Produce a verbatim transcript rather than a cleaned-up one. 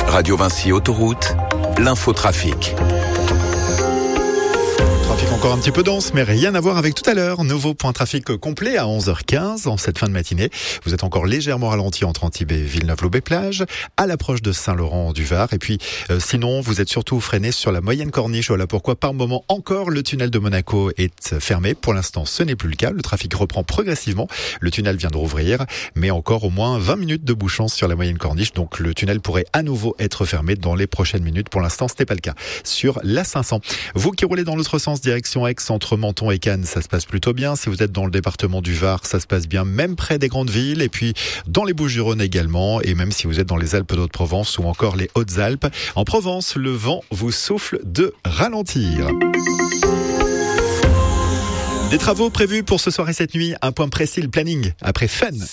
Radio Vinci Autoroute, l'infotrafic. Trafic encore un petit peu dense, mais rien à voir avec tout à l'heure. Nouveau point trafic complet à onze heures quinze en cette fin de matinée. Vous êtes encore légèrement ralenti entre Antibes et Villeneuve-Loubet-Plage, à l'approche de Saint-Laurent-du-Var. Et puis, euh, sinon, vous êtes surtout freiné sur la moyenne corniche. Voilà pourquoi, par moment, encore, le tunnel de Monaco est fermé. Pour l'instant, ce n'est plus le cas. Le trafic reprend progressivement. Le tunnel vient de rouvrir, mais encore au moins vingt minutes de bouchons sur la moyenne corniche. Donc, le tunnel pourrait à nouveau être fermé dans les prochaines minutes. Pour l'instant, ce n'est pas le cas. Sur l'A cinq cents. Vous qui roulez dans l'autre sens, direction Aix, entre Menton et Cannes, ça se passe plutôt bien. Si vous êtes dans le département du Var, ça se passe bien, même près des grandes villes. Et puis, dans les Bouches-du-Rhône également. Et même si vous êtes dans les Alpes d'Haute-Provence ou encore les Hautes-Alpes. En Provence, le vent vous souffle de ralentir. Des travaux prévus pour ce soir et cette nuit. Un point précis, le planning après Fun.